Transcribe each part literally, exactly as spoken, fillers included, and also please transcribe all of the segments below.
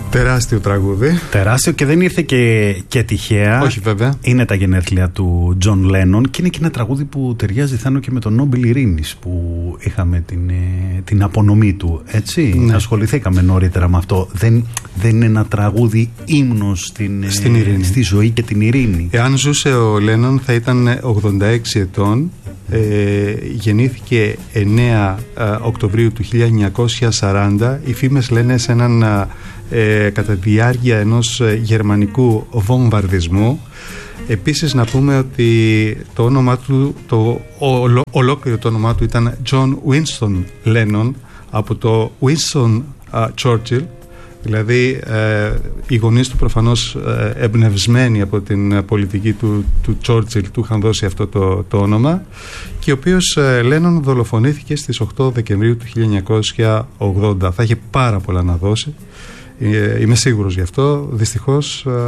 Τεράστιο τραγούδι. Τεράστιο και δεν ήρθε και, και τυχαία. Όχι βέβαια. Είναι τα γενέθλια του Τζον Λένον και είναι και ένα τραγούδι που ταιριάζει, Θάνο, και με τον Νόμπελ Ειρήνης που είχαμε την, την απονομή του. Έτσι. Ναι. Ασχοληθήκαμε νωρίτερα με αυτό. Δεν, δεν είναι ένα τραγούδι ύμνος στην, στην ειρήνη. Στη ζωή και την ειρήνη. Εάν ζούσε ο Λένον θα ήταν ογδόντα έξι ετών. Ε, γεννήθηκε εννέα Οκτωβρίου του χίλια εννιακόσια σαράντα. Οι φήμες λένε σε έναν ε, κατά τη διάρκεια ενός γερμανικού βομβαρδισμού. Επίσης να πούμε ότι το όνομά του, το ολο, ολόκληρο το όνομά του ήταν John Winston Lennon, από το Winston uh, Churchill. Δηλαδή ε, οι γονείς του προφανώς ε, εμπνευσμένοι από την πολιτική του, του Churchill του είχαν δώσει αυτό το, το όνομα, και ο οποίος ε, Λένον δολοφονήθηκε στις οκτώ Δεκεμβρίου του χίλια εννιακόσια ογδόντα. Θα είχε πάρα πολλά να δώσει, ε, είμαι σίγουρος γι' αυτό. Δυστυχώς ε,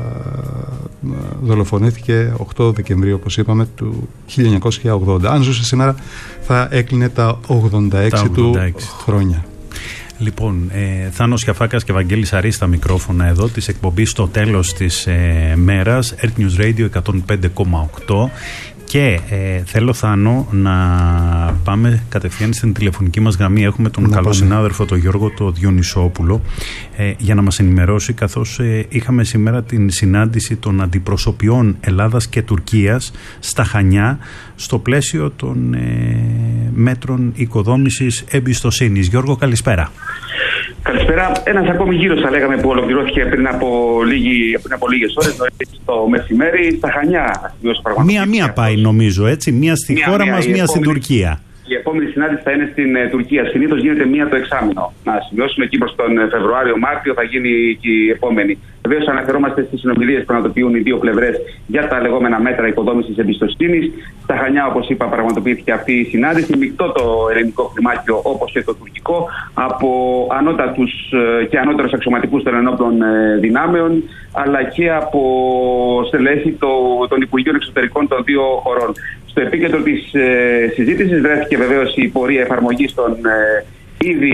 δολοφονήθηκε οκτώ Δεκεμβρίου, όπως είπαμε, του χίλια εννιακόσια ογδόντα. Αν ζούσε σήμερα θα έκλεινε τα ογδόντα έξι, τα ογδόντα έξι του χρόνια. Λοιπόν, ε, Θάνος Κιαφάκας και Βαγγέλης Αρής στα μικρόφωνα εδώ της εκπομπής στο τέλος της ε, μέρας, Earth News Radio εκατόν πέντε κόμμα οκτώ, και ε, θέλω, Θάνο, να πάμε κατευθείαν στην τηλεφωνική μας γραμμή. Έχουμε τον να καλό πάμε. συνάδελφο, τον Γιώργο το Διονυσόπουλο, ε, για να μας ενημερώσει, καθώς ε, είχαμε σήμερα την συνάντηση των αντιπροσωπιών Ελλάδας και Τουρκίας στα Χανιά, στο πλαίσιο των ε, μέτρων οικοδόμησης εμπιστοσύνης. Γιώργο, καλησπέρα. Καλησπέρα. Ένας ακόμη γύρος, θα λέγαμε, που ολοκληρώθηκε πριν από, λίγη, πριν από λίγες ώρες, το μεσημέρι, στα Χανιά. Μία-μία πάει, νομίζω, έτσι. Μία στη μία, χώρα μία, μας, μία στην Τουρκία. Η επόμενη συνάντηση θα είναι στην uh, Τουρκία. Συνήθως γίνεται μία το εξάμηνο. Να σημειώσουμε εκεί προς τον Φεβρουάριο-Μάρτιο θα γίνει και η επόμενη. Βεβαίως αναφερόμαστε στις συνομιλίες που πραγματοποιούν οι δύο πλευρές για τα λεγόμενα μέτρα οικοδόμησης εμπιστοσύνης. Στα Χανιά, όπως είπα, πραγματοποιήθηκε αυτή η συνάντηση. Μεικτό το ελληνικό κλιμάκιο, όπως και το τουρκικό, από ανώτατους και ανώτερους αξιωματικούς των ενόπλων δυνάμεων, αλλά και από στελέχη των Υπουργείων Εξωτερικών των δύο χωρών. Στο επίκεντρο της ε, συζήτησης βρέθηκε βεβαίως η πορεία εφαρμογής των ε, ήδη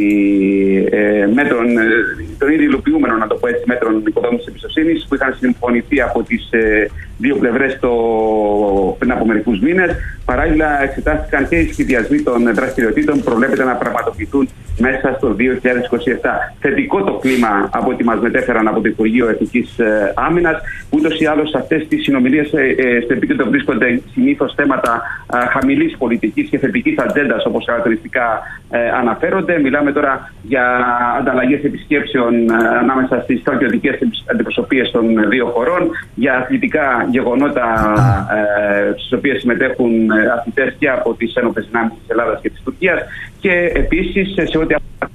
ε, μέτρων, ε, των ήδη υλοποιούμενων, να το πω έτσι, μέτρων οικοδόμησης εμπιστοσύνης που είχαν συμφωνηθεί από τις ε, δύο πλευρές το, πριν από μερικούς μήνες. Παράλληλα, εξετάστηκαν και οι σχεδιασμοί των δραστηριοτήτων που προβλέπεται να πραγματοποιηθούν μέσα στο δύο χιλιάδες είκοσι επτά. Θετικό το κλίμα από ό,τι μας μετέφεραν από το Υπουργείο Εθνικής ε, Άμυνας. Ούτως ή άλλως, σε αυτές τις συνομιλίες ε, ε, στο επίκεντρο βρίσκονται συνήθως θέματα ε, χαμηλής πολιτικής και θετικής ατζέντας, όπως χαρακτηριστικά ε, αναφέρονται. Μιλάμε τώρα για ανταλλαγές επισκέψεων ε, ανάμεσα στις στρατιωτικές αντιπροσωπείες των δύο χωρών, για αθλητικά γεγονότα ε, στις οποίες συμμετέχουν αθλητές και από τις ένοπλες δυνάμεις της Ελλάδας και της Τουρκίας, και επίσης σε ό,τι αφορά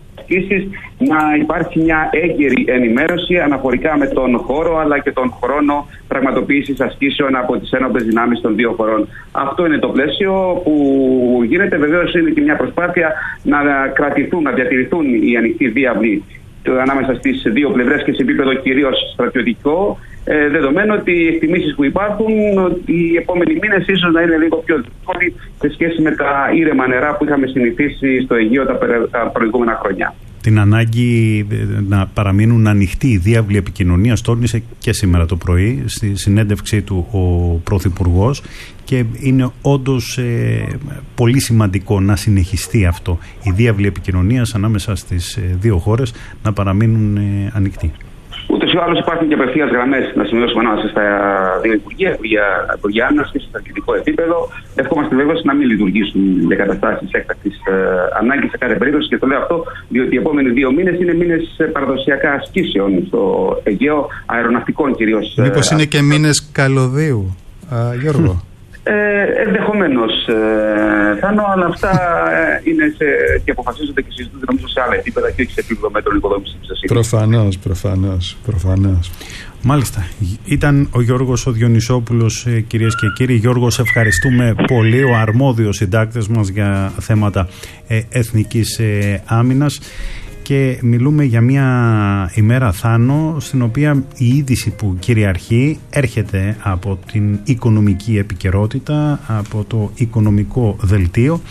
να υπάρχει μια έγκαιρη ενημέρωση αναφορικά με τον χώρο αλλά και τον χρόνο πραγματοποίησης ασκήσεων από τις ένοπλες δυνάμεις των δύο χωρών. Αυτό είναι το πλαίσιο που γίνεται. Βεβαίως είναι και μια προσπάθεια να κρατηθούν, να διατηρηθούν οι ανοιχτοί διάβλοι ανάμεσα στις δύο πλευρές και σε επίπεδο κυρίως στρατιωτικό, ε, δεδομένου ότι οι εκτιμήσεις που υπάρχουν ότι οι επόμενοι μήνες ίσως να είναι λίγο πιο δύσκολοι σε σχέση με τα ήρεμα νερά που είχαμε συνηθίσει στο Αιγαίο τα, τα προηγούμενα χρόνια. Την ανάγκη να παραμείνουν ανοιχτοί οι διάβλοι επικοινωνίας τόνισε και σήμερα το πρωί στη συνέντευξή του ο Πρωθυπουργός, και είναι όντως ε, πολύ σημαντικό να συνεχιστεί αυτό, οι διάβλοι επικοινωνίας ανάμεσα στις ε, δύο χώρες να παραμείνουν ε, ανοιχτοί. Ούτως ή άλλως υπάρχουν και απευθείας γραμμές να σημειώσουμε ανάμεσα στα δύο Υπουργεία, Υπουργεία Άμυνας και στο στρατιωτικό επίπεδο. Ευχόμαστε βέβαιως να μην λειτουργήσουν για καταστάσεις έκτακτης ε, ανάγκης σε κάθε περίπτωση, και το λέω αυτό διότι οι επόμενοι δύο μήνες είναι μήνες παραδοσιακά ασκήσεων στο Αιγαίο, αεροναυτικών κυρίως. Μήπως είναι και μήνες καλωδίου, α, Γιώργο? Ε, ενδεχομένως, ε, Θάνο, αλλά αυτά ε, είναι σε, και αποφασίζονται και συζητούνται νομίζω σε άλλα επίπεδα και όχι σε επίπεδο μέτρων οικοδόμησης εμπιστοσύνης. Προφανώς, προφανώς, προφανώς. Μάλιστα. Ήταν ο Γιώργος ο Διονυσόπουλος, ε, κυρίες και κύριοι. Γιώργο, σε ευχαριστούμε πολύ, ο αρμόδιος συντάκτης μας για θέματα ε, εθνικής ε, άμυνας. Και μιλούμε για μια ημέρα, Θάνο, στην οποία η είδηση που κυριαρχεί έρχεται από την οικονομική επικαιρότητα, από το οικονομικό δελτίο,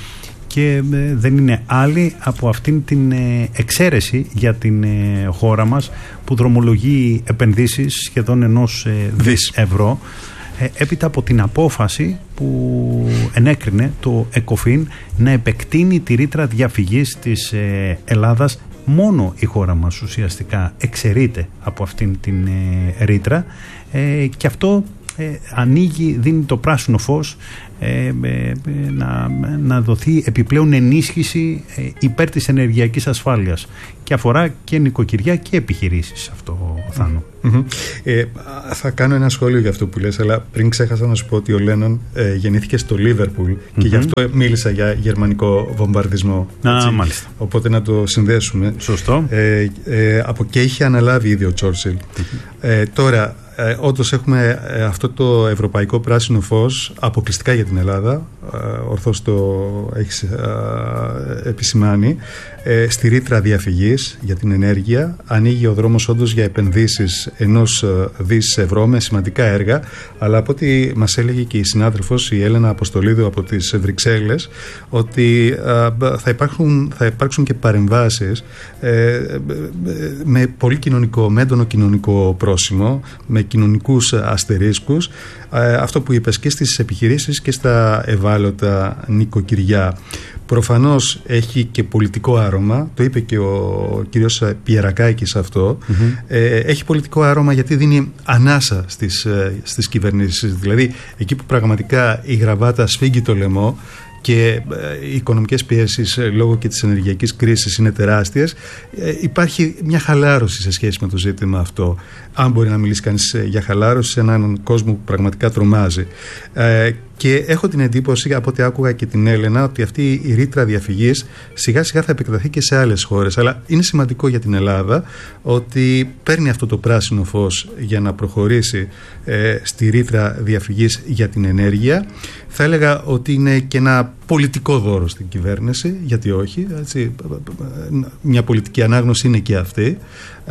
και δεν είναι άλλη από αυτήν την εξαίρεση για την χώρα μας που δρομολογεί επενδύσεις σχεδόν ενός δις ευρώ έπειτα από την απόφαση που ενέκρινε το ΕΚΟΦΗΝ να επεκτείνει τη ρήτρα διαφυγής της Ελλάδας. Μόνο η χώρα μας ουσιαστικά εξαιρείται από αυτήν την ρήτρα και αυτό ανοίγει, δίνει το πράσινο φως ε, ε, να, να δοθεί επιπλέον ενίσχυση ε, υπέρ της ενεργειακής ασφάλειας και αφορά και νοικοκυριά και επιχειρήσεις αυτό, Θάνο. Mm-hmm. Ε, θα κάνω ένα σχόλιο για αυτό που λες, αλλά πριν ξέχασα να σου πω ότι ο Λένον ε, γεννήθηκε στο Λίβερπουλ mm-hmm. και γι' αυτό μίλησα για γερμανικό βομβαρδισμό. Α, μάλιστα. Οπότε να το συνδέσουμε. Σωστό. Ε, ε, από και είχε αναλάβει ήδη ο Τσόρτσιλ. Mm-hmm. Ε, τώρα Ε, όντως έχουμε ε, αυτό το ευρωπαϊκό πράσινο φως αποκλειστικά για την Ελλάδα, ε, ορθώς το έχεις ε, επισημάνει, ε, στη ρήτρα διαφυγής για την ενέργεια. Ανοίγει ο δρόμος όντως για επενδύσεις ενός δις ευρώ με σημαντικά έργα, αλλά από ό,τι μας έλεγε και η συνάδελφος η Έλενα Αποστολίδου από τις Βρυξέλλες, ότι ε, θα, υπάρχουν, θα υπάρξουν και παρεμβάσεις ε, με πολύ κοινωνικό, με έντονο κοινωνικό πρόσημο, με κοινωνικούς αστερίσκους, ε, αυτό που είπες, και στις επιχειρήσεις και στα ευάλωτα νοικοκυριά. Προφανώς έχει και πολιτικό άρωμα, το είπε και ο κύριος Πιερακάκης αυτό, mm-hmm. ε, έχει πολιτικό άρωμα γιατί δίνει ανάσα στις, στις κυβερνήσεις, δηλαδή εκεί που πραγματικά η γραβάτα σφίγγει το λαιμό και οι οικονομικές πιέσεις λόγω και της ενεργειακής κρίσης είναι τεράστιες, υπάρχει μια χαλάρωση σε σχέση με το ζήτημα αυτό. Αν μπορεί να μιλήσει κανείς για χαλάρωση σε έναν κόσμο που πραγματικά τρομάζει. Και έχω την εντύπωση, από ό,τι άκουγα και την Έλενα, ότι αυτή η ρήτρα διαφυγής σιγά σιγά θα επεκταθεί και σε άλλες χώρες. Αλλά είναι σημαντικό για την Ελλάδα ότι παίρνει αυτό το πράσινο φως για να προχωρήσει ε, στη ρήτρα διαφυγής για την ενέργεια. Θα έλεγα ότι είναι και ένα πολιτικό δώρο στην κυβέρνηση, γιατί όχι, έτσι, μια πολιτική ανάγνωση είναι και αυτή,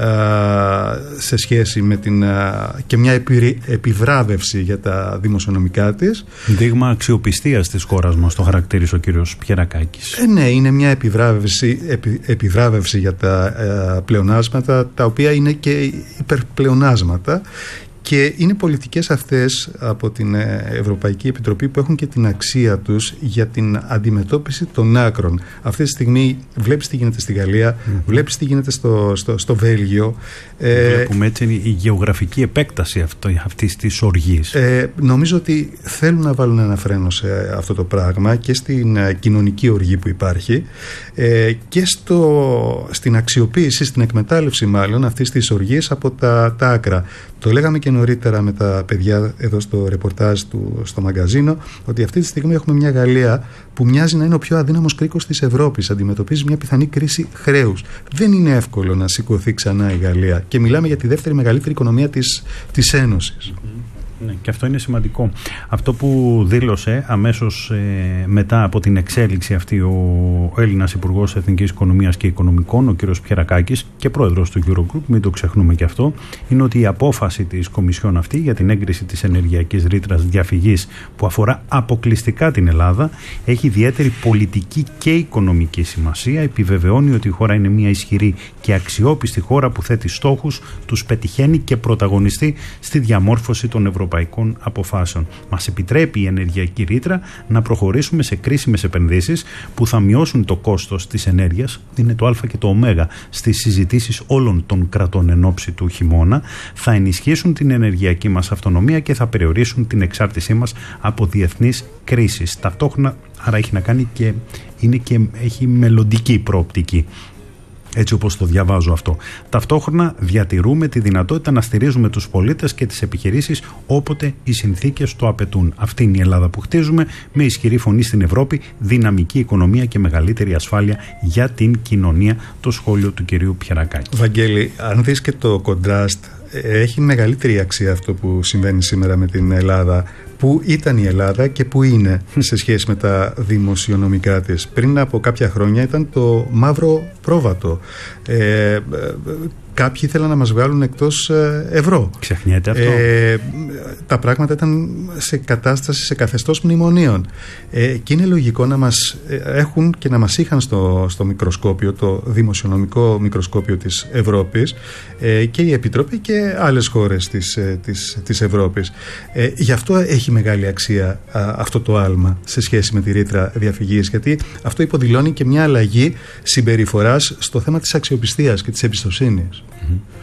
σε σχέση με την, και μια επι, επιβράβευση για τα δημοσιονομικά της. Δείγμα αξιοπιστίας της χώρας μας, το χαρακτήρισε ο κύριος Πιερακάκης. Ε, ναι, είναι μια επιβράβευση, επι, επιβράβευση για τα ε, πλεονάσματα, τα οποία είναι και υπερπλεονάσματα. Και είναι πολιτικές αυτές από την Ευρωπαϊκή Επιτροπή που έχουν και την αξία τους για την αντιμετώπιση των άκρων. Αυτή τη στιγμή βλέπεις τι γίνεται στη Γαλλία, mm. βλέπεις τι γίνεται στο, στο, στο Βέλγιο. Βλέπουμε έτσι η γεωγραφική επέκταση αυτό, αυτής της οργής. Ε, νομίζω ότι θέλουν να βάλουν ένα φρένο σε αυτό το πράγμα και στην κοινωνική οργή που υπάρχει ε, και στο, στην αξιοποίηση, στην εκμετάλλευση μάλλον αυτής της οργής από τα, τα άκρα. Το λέγαμε και νωρίτερα με τα παιδιά εδώ στο ρεπορτάζ του, στο μαγκαζίνο, ότι αυτή τη στιγμή έχουμε μια Γαλλία που μοιάζει να είναι ο πιο αδύναμος κρίκος της Ευρώπης. Αντιμετωπίζει μια πιθανή κρίση χρέους. Δεν είναι εύκολο να σηκωθεί ξανά η Γαλλία. Και μιλάμε για τη δεύτερη μεγαλύτερη οικονομία της, της Ένωσης. Ναι, και αυτό είναι σημαντικό. Αυτό που δήλωσε αμέσως ε, μετά από την εξέλιξη αυτή ο, ο Έλληνας Υπουργός Εθνικής Οικονομίας και Οικονομικών, ο κ. Πιερακάκης, και πρόεδρος του Eurogroup, μην το ξεχνούμε και αυτό, είναι ότι η απόφαση της Κομισιόν αυτή για την έγκριση της ενεργειακής ρήτρας διαφυγής που αφορά αποκλειστικά την Ελλάδα έχει ιδιαίτερη πολιτική και οικονομική σημασία. Επιβεβαιώνει ότι η χώρα είναι μια ισχυρή και αξιόπιστη χώρα που θέτει στόχους, τους πετυχαίνει και πρωταγωνιστεί στη διαμόρφωση των ευρωπαϊκών αποφάσεων. Μας επιτρέπει η ενεργειακή ρήτρα να προχωρήσουμε σε κρίσιμες επενδύσεις που θα μειώσουν το κόστος της ενέργειας, είναι το α και το ω στις συζητήσεις όλων των κρατών εν ώψη του χειμώνα, θα ενισχύσουν την ενεργειακή μας αυτονομία και θα περιορίσουν την εξάρτησή μας από διεθνείς κρίσεις. Ταυτόχρονα, άρα έχει να κάνει και, είναι και έχει μελλοντική προοπτική. Έτσι όπως το διαβάζω αυτό. Ταυτόχρονα διατηρούμε τη δυνατότητα να στηρίζουμε τους πολίτες και τις επιχειρήσεις όποτε οι συνθήκες το απαιτούν. Αυτή είναι η Ελλάδα που χτίζουμε, με ισχυρή φωνή στην Ευρώπη, δυναμική οικονομία και μεγαλύτερη ασφάλεια για την κοινωνία. Το σχόλιο του κυρίου Πιερακάκη. Βαγγέλη, αν δεις και το κοντράστ, έχει μεγαλύτερη αξία αυτό που συμβαίνει σήμερα με την Ελλάδα που ήταν η Ελλάδα και που είναι σε σχέση με τα δημοσιονομικά της. Πριν από κάποια χρόνια ήταν το μαύρο πρόβατο. Ε, Κάποιοι ήθελαν να μας βγάλουν εκτός ευρώ. Ξεχνιέται αυτό. Ε, τα πράγματα ήταν σε κατάσταση, σε καθεστώς μνημονίων. Ε, και είναι λογικό να μας έχουν και να μας είχαν στο, στο μικροσκόπιο, το δημοσιονομικό μικροσκόπιο της Ευρώπης, ε, και η Επιτροπή και άλλες χώρες της, της, της Ευρώπης. Ε, γι' αυτό έχει μεγάλη αξία α, αυτό το άλμα σε σχέση με τη ρήτρα διαφυγής, γιατί αυτό υποδηλώνει και μια αλλαγή συμπεριφοράς στο θέμα της αξιοπιστίας και της εμπιστοσύνης. Mm-hmm.